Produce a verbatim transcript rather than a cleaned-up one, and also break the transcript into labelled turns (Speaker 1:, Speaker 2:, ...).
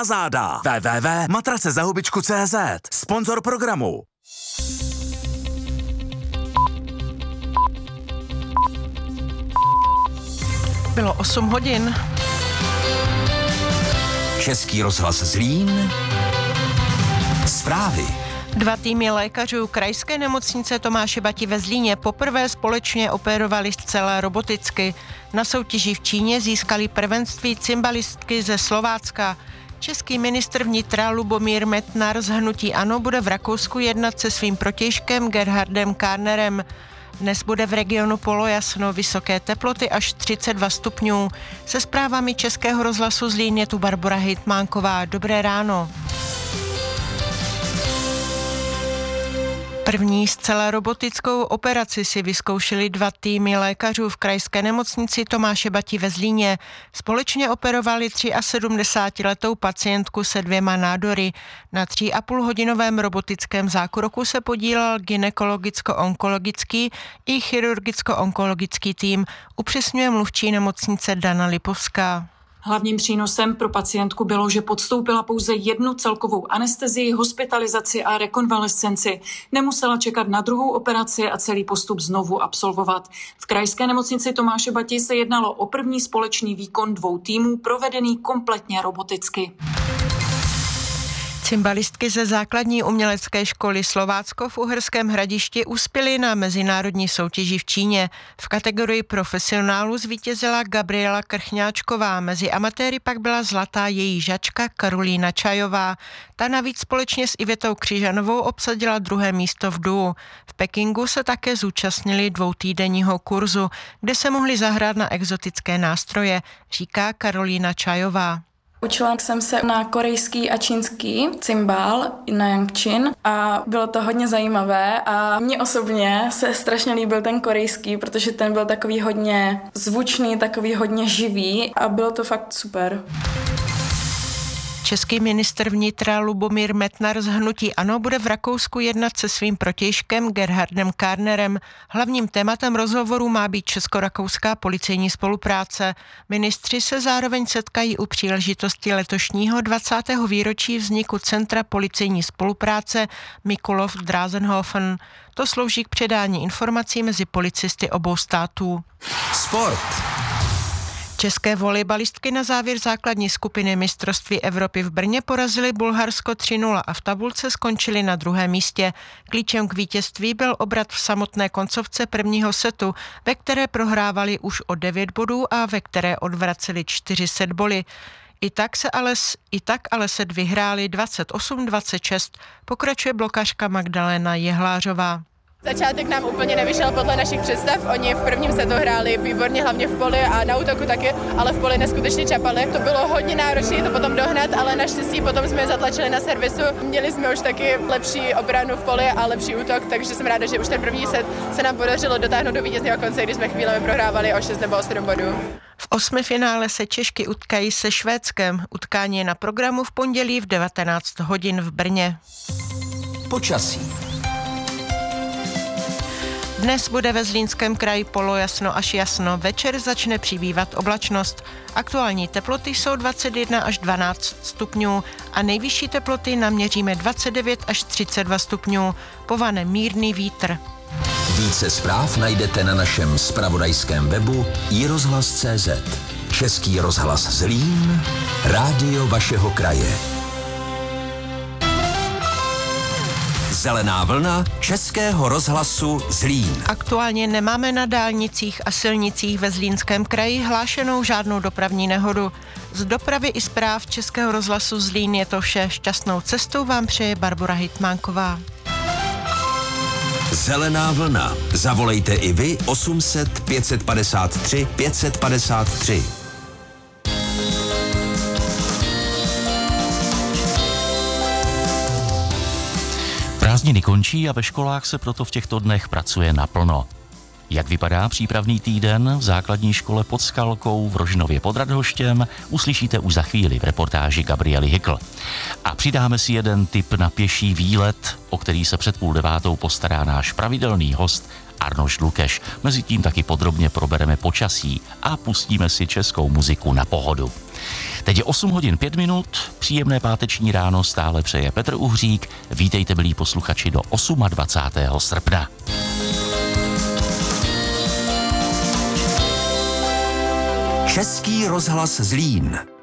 Speaker 1: a záda. w w w tečka matrace za hubičku tečka cé zet. Sponzor programu.
Speaker 2: Bylo osm hodin.
Speaker 1: Český rozhlas Zlín. Zprávy.
Speaker 2: Dva týmy lékařů krajské nemocnice Tomáše Bati ve Zlíně poprvé společně operovali zcela roboticky. Na soutěži v Číně získali prvenství cymbalistky ze Slovácka. Český ministr vnitra Lubomír Metnar z hnutí ANO bude v Rakousku jednat se svým protějškem Gerhardem Kárnerem. Dnes bude v regionu polojasno, vysoké teploty až třicet dva stupňů. Se zprávami Českého rozhlasu Zlín je tu Barbora Hejtmánková. Dobré ráno. První zcela robotickou operaci si vyzkoušeli dva týmy lékařů v krajské nemocnici Tomáše Bati ve Zlíně. Společně operovali sedmdesátiletou pacientku se dvěma nádory. Na tří a půl hodinovém robotickém zákroku se podílel gynekologicko-onkologický i chirurgicko-onkologický tým, upřesňuje mluvčí nemocnice Dana Lipovská.
Speaker 3: Hlavním přínosem pro pacientku bylo, že podstoupila pouze jednu celkovou anestezii, hospitalizaci a rekonvalescenci. Nemusela čekat na druhou operaci a celý postup znovu absolvovat. V krajské nemocnici Tomáše Bati se jednalo o první společný výkon dvou týmů, provedený kompletně roboticky.
Speaker 2: Cymbalistky ze základní umělecké školy Slovácko v Uherském Hradišti uspěly na mezinárodní soutěži v Číně. V kategorii profesionálů zvítězila Gabriela Krchňáčková, mezi amatéry pak byla zlatá její žačka Karolína Čajová. Ta navíc společně s Ivetou Křižanovou obsadila druhé místo v duu. V Pekingu se také zúčastnili dvoutýdenního kurzu, kde se mohli zahrát na exotické nástroje, říká Karolína Čajová.
Speaker 4: Učila jsem se na korejský a čínský cymbál na Yangqin a bylo to hodně zajímavé a mně osobně se strašně líbil ten korejský, protože ten byl takový hodně zvučný, takový hodně živý a bylo to fakt super.
Speaker 2: Český ministr vnitra Lubomír Metnar z hnutí ANO bude v Rakousku jednat se svým protějškem Gerhardem Kárnerem. Hlavním tématem rozhovoru má být česko-rakouská policejní spolupráce. Ministři se zároveň setkají u příležitosti letošního dvacátého výročí vzniku Centra policejní spolupráce Mikulov Drázenhofen. To slouží k předání informací mezi policisty obou států.
Speaker 1: Sport.
Speaker 2: České volejbalistky na závěr základní skupiny mistrovství Evropy v Brně porazily Bulharsko tři nula a v tabulce skončily na druhém místě. Klíčem k vítězství byl obrat v samotné koncovce prvního setu, ve které prohrávali už o devět bodů a ve které odvraceli čtyři setboly. I tak, se ale, I tak ale set vyhráli dvacet osm dvacet šest, pokračuje blokařka Magdalena Jehlářová.
Speaker 5: Začátek nám úplně nevyšel podle našich představ. Oni v prvním setu hráli výborně, hlavně v poli a na útoku taky, ale v poli neskutečně čapali. To bylo hodně náročné to potom dohnat, ale naštěstí potom jsme je zatlačili na servisu. Měli jsme už taky lepší obranu v poli a lepší útok, takže jsem ráda, že už ten první set se nám podařilo dotáhnout do vítězného konce, když jsme chvílemi prohrávali o šest nebo o sedm bodů.
Speaker 2: V osmifinále se Češky utkají se Švédskem. Utkání je na programu v pondělí v devatenáct hodin v Brně.
Speaker 1: Počasí.
Speaker 2: Dnes bude ve Zlínském kraji polojasno až jasno, večer začne přibývat oblačnost. Aktuální teploty jsou dvacet jedna až dvanáct stupňů a nejvyšší teploty naměříme dvacet devět až třicet dva stupňů. Povane mírný vítr.
Speaker 1: Více zpráv najdete na našem zpravodajském webu i rozhlas tečka cé zet. Český rozhlas Zlín, rádio vašeho kraje. Zelená vlna Českého rozhlasu Zlín.
Speaker 2: Aktuálně nemáme na dálnicích a silnicích ve Zlínském kraji hlášenou žádnou dopravní nehodu. Z dopravy i zpráv Českého rozhlasu Zlín je to vše. Šťastnou cestou vám přeje Barbora Hejtmánková.
Speaker 1: Zelená vlna. Zavolejte i vy osm set pět set padesát tři pět set padesát tři.
Speaker 6: Prázdniny končí a ve školách se proto v těchto dnech pracuje naplno. Jak vypadá přípravný týden v základní škole pod Skalkou v Rožnově pod Radhoštěm, uslyšíte už za chvíli v reportáži Gabriely Hykl. A přidáme si jeden tip na pěší výlet, o který se před půl devátou postará náš pravidelný host Arnoš Lukeš. Mezitím taky podrobně probereme počasí a pustíme si českou muziku na pohodu. Teď Teď je osm hodin pět minut, příjemné páteční ráno stále přeje Petr Uhřík. Vítejte, milí posluchači, do dvacátého osmého srpna.
Speaker 1: Český rozhlas Zlín.